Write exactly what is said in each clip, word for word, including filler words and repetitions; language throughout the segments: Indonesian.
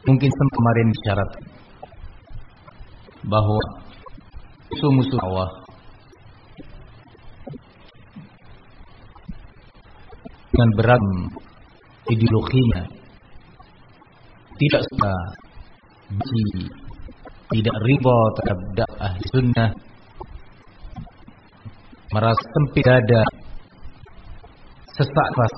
Mungkin kemarin syarat bahwa musuh-musuh Allah dengan beragam ideologinya tidak suka benci, tidak riba terhadap ahli sunnah, merasa sempit dada, sesak keras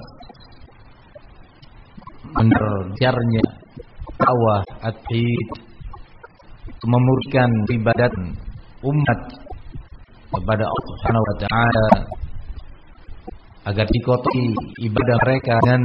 menerjarnya dakwah at-tauhid, memurnikan ibadat umat kepada Allah Subhanahu wa taala agar dikotori ibadah mereka dengan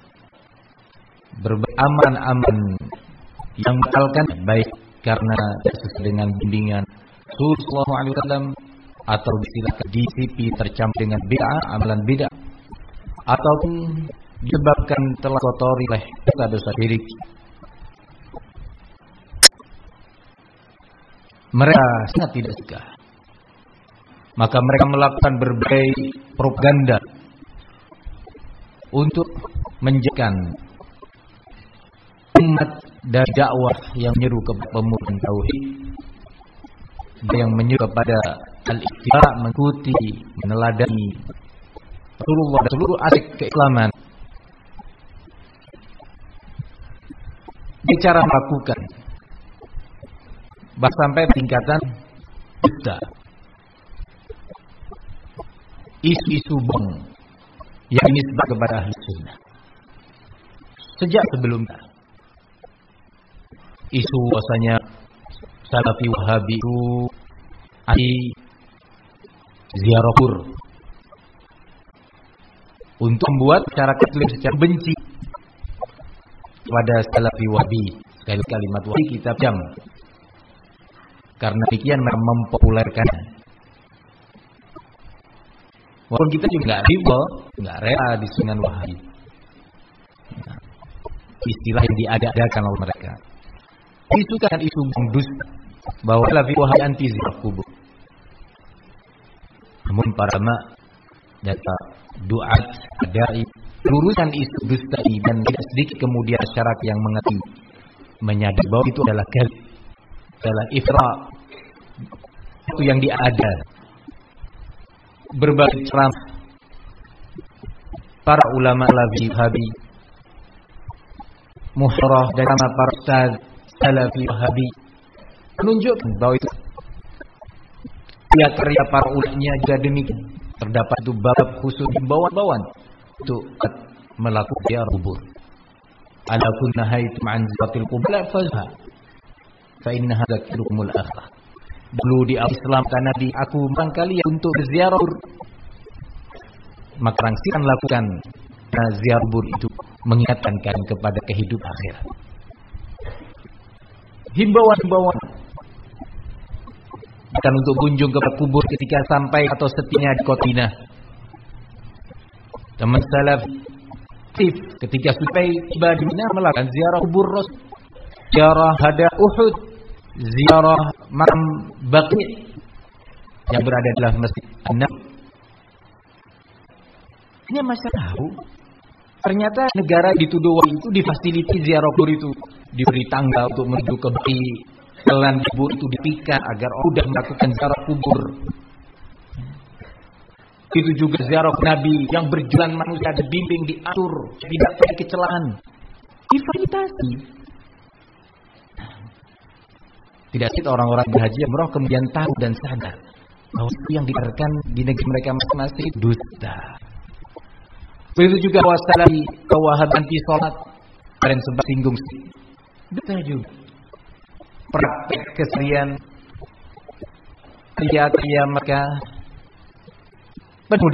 beraman-aman yang batalkan baik karena sesuai dengan bimbingan Rasul sallallahu alaihi wasallam atau disilakan disipi tercampur dengan bid'ah, amalan bid'ah, ataupun disebabkan telah kotori oleh dosa-dosa syirik. Mereka sangat tidak suka. Maka mereka melakukan berbagai propaganda untuk menjadikan umat dan dakwah yang menyeru kepada pemurnian tauhid, yang menyeru kepada al-ittiba, mengikuti, meneladani Rasulullah dan seluruh aspek keislaman. Bicara melakukan bahkan sampai tingkatan dusta, isu-isu bohong yang dinisbah kepada ahli sunnah. Sejak sebelumnya isu bahwasanya Salafi Wahabi itu anti ziarah kubur untuk membuat masyarakat secara benci kepada Salafi Wahabi. Sekali kalimat Wahabi kita jam, karena demikian mereka mempopulerkannya. Walaupun kita juga nggak riba, nggak rela dengan Wahabi, nah, istilah yang diada-adakan oleh mereka. Isu kan isu bongdus bahwa Salafi Wahabi anti ziarah kubur. Namun para ulama data duat dai luruskan isu dusta ini, dan tidak sedikit kemudian masyarakat yang mengerti menyadari bahwa itu adalah kadzib, adalah ifra, itu yang diada. Berbagai ceramah para ulama Salafi Wahabi, muhadharah dan para ustaz Salafi Wahabi menunjukkan bahwa itu karya para ulamanya juga demikian. Terdapat itu bab khusus himbauan-himbauan untuk melakukan ziarah kubur. Ala kunna haytum an ziyaratil qubur fazha fa innaha zakirukumul akhirah. Dulu di Islam karena di aku melarang kalian untuk berziarah kubur, maka rangsikan lakukan, karena ziarah kubur itu mengingatkan kalian kepada kehidupan akhirat. Himbauan-himbauan bukan untuk kunjung ke kubur ketika sampai atau setidaknya di Kotina. Teman salaf ketika sampai tiba di Mina melakukan ziarah kubur Rasul, ziarah hada Uhud, ziarah makam Baqi yang berada di dalam Masjid An-Nabawi. Hanya masyarakat tahu ternyata negara dituduh itu difasiliti ziarah kubur itu, diberi tangga untuk menuju ke Baqi. Jalan kubur itu dipikat agar mudah melakukan ziarah kubur. Itu juga ziarah Nabi yang berjalan manusia dibimbing, diatur, tidak terjadi kecelakaan. Difasilitasi. Tidak sedikit orang-orang berhaji umrah kemudian tahu dan sadar bahwa itu yang diajarkan di negeri mereka masing-masing itu dusta. Begitu juga wasalafi Wahabi anti sholat, kalian sempat singgung dusta juga. Praktek keseharian kriya-kriya mereka